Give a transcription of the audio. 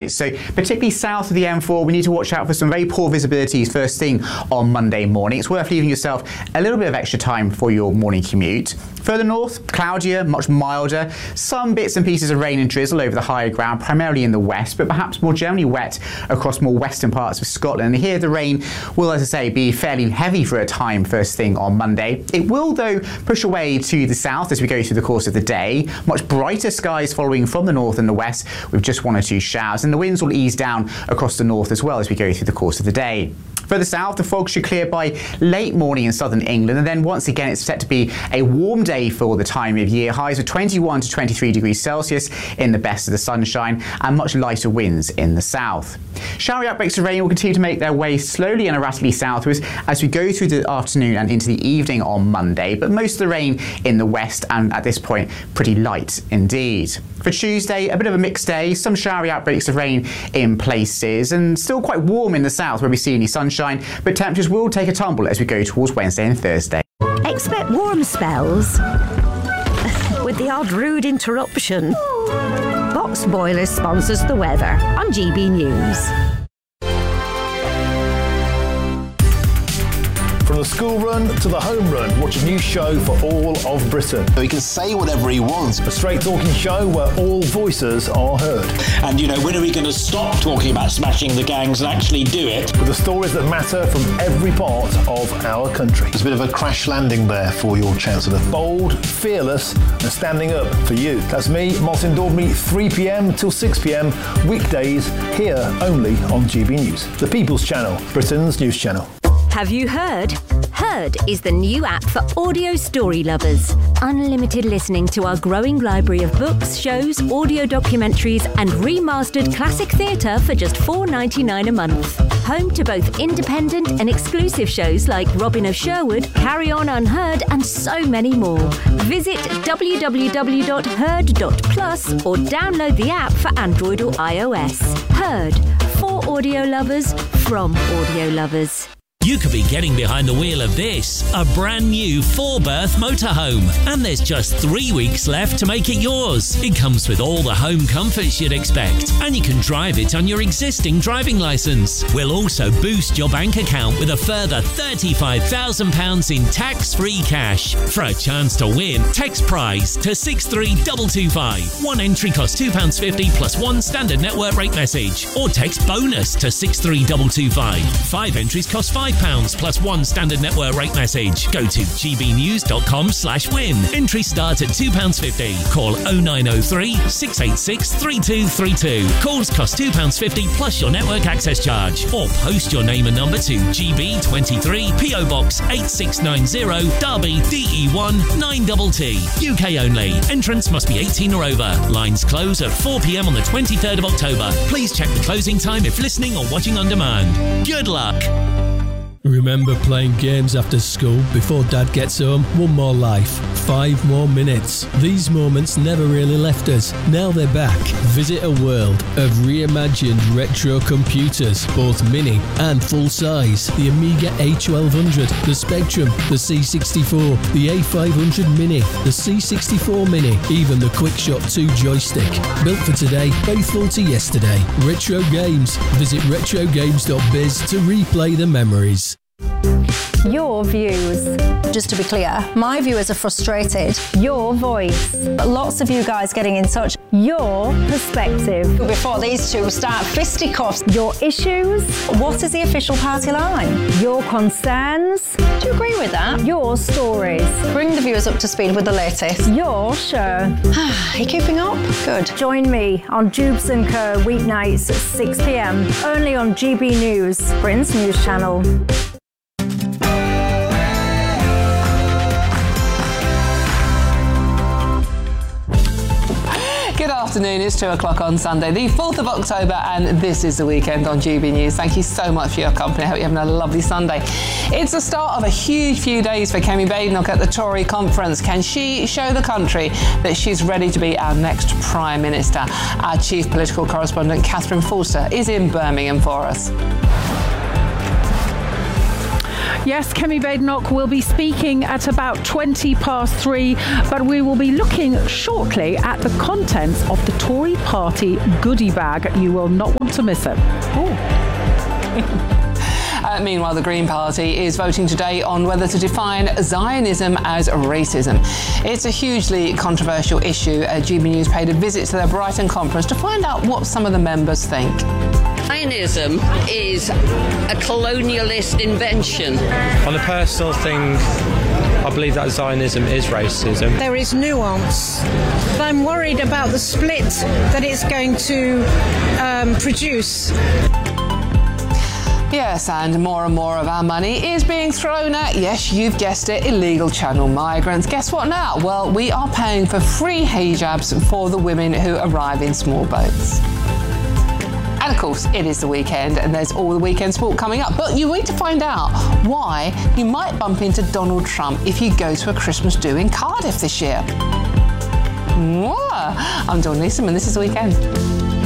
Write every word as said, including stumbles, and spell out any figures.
night. So particularly south of the M four, we need to watch out for some very poor visibilities first thing on Monday morning. It's worth leaving yourself a little bit of extra time for your morning commute. Further north, cloudier, much milder. Some bits and pieces of rain and drizzle over the higher ground, primarily in the west, but perhaps more generally wet across more western parts of Scotland. And here the rain will, as I say, be fairly heavy for a time first thing on Monday. It will, though, push away to the south as we go through the course of the day. Much brighter skies following from the north and the west with just one or two showers. And the winds will ease down across the north as well as we go through the course of the day. Further south, the fog should clear by late morning in southern England, and then once again it's set to be a warm day for the time of year. Highs of twenty-one to twenty-three degrees Celsius in the best of the sunshine, and much lighter winds in the south. Showery outbreaks of rain will continue to make their way slowly and erratically southwards as we go through the afternoon and into the evening on Monday, but most of the rain in the west, and at this point pretty light indeed. For Tuesday, a bit of a mixed day, some showery outbreaks of rain in places, and still quite warm in the south where we see any sunshine, but temperatures will take a tumble as we go towards Wednesday and Thursday. Expect warm spells with the odd rude interruption. Box Boilers sponsors the weather on G B News. From the school run to the home run, watch a new show for all of Britain. He can say whatever he wants. A straight talking show where all voices are heard. And, you know, when are we going to stop talking about smashing the gangs and actually do it? With the stories that matter from every part of our country. There's a bit of a crash landing there for your Chancellor. Bold, fearless and standing up for you. That's me, Martin Daubney, three p.m. till six p.m. weekdays here only on G B News. The People's Channel, Britain's news channel. Have you heard? Heard is the new app for audio story lovers. Unlimited listening to our growing library of books, shows, audio documentaries and remastered classic theatre for just four dollars ninety-nine a month. Home to both independent and exclusive shows like Robin of Sherwood, Carry On Unheard and so many more. Visit w w w dot heard dot plus or download the app for Android or iOS. Heard, for audio lovers, from audio lovers. You could be getting behind the wheel of this, a brand new four-berth motorhome, and there's just three weeks left to make it yours. It comes with all the home comforts you'd expect, and you can drive it on your existing driving licence. We'll also boost your bank account with a further thirty-five thousand pounds in tax-free cash. For a chance to win, text prize to six three two two five. One entry costs two pounds fifty plus one standard network rate message, or text bonus to six three two two five. Five entries cost five pounds plus one standard network rate message. Go to g b news dot com slash win. Entries start at two pounds fifty. Call oh nine oh three, six eight six, three two three two. Calls cost two pounds fifty plus your network access charge. Or post your name and number to G B twenty-three, P O Box eight six nine zero, Derby, D E one nine T T. U K only. Entrance must be eighteen or over. Lines close at four p.m. on the twenty-third of October. Please check the closing time if listening or watching on demand. Good luck. Remember playing games after school before Dad gets home? One more life, five more minutes. These moments never really left us. Now they're back. Visit a world of reimagined retro computers, both mini and full size. The Amiga A twelve hundred, the Spectrum, the C sixty-four, the A five hundred Mini, the C sixty-four Mini, even the QuickShot two joystick. Built for today, faithful to yesterday. Retro Games. Visit retro games dot biz to replay the memories. Your views. Just to be clear, my viewers are frustrated. Your voice. Lots of you guys getting in touch. Your perspective. Before these two start fisticuffs. Your issues. What is the official party line? Your concerns. Do you agree with that? Your stories. Bring the viewers up to speed with the latest. Your show. Are you keeping up? Good. Join me on Jubes and Co weeknights at six p.m. only on G B News, Britain's news channel. Good afternoon, it's two o'clock on Sunday, the fourth of October, and this is The Weekend on G B News. Thank you so much for your company. I hope you're having a lovely Sunday. It's the start of a huge few days for Kemi Badenoch at the Tory conference. Can she show the country that she's ready to be our next Prime Minister? Our chief political correspondent, Catherine Forster, is in Birmingham for us. Yes, Kemi Badenoch will be speaking at about twenty past three, but we will be looking shortly at the contents of the Tory party goodie bag. You will not want to miss it. Uh, meanwhile, the Green Party is voting today on whether to define Zionism as racism. It's a hugely controversial issue. Uh, G B News paid a visit to their Brighton conference to find out what some of the members think. Zionism is a colonialist invention. On a personal thing, I believe that Zionism is racism. There is nuance. But I'm worried about the split that it's going to um, produce. Yes, and more and more of our money is being thrown at, yes, you've guessed it, illegal channel migrants. Guess what now? Well, we are paying for free hijabs for the women who arrive in small boats. And of course, it is the weekend and there's all the weekend sport coming up. But you need to find out why you might bump into Donald Trump if you go to a Christmas do in Cardiff this year. Mwah! I'm Dawn Newsom and this is The Weekend.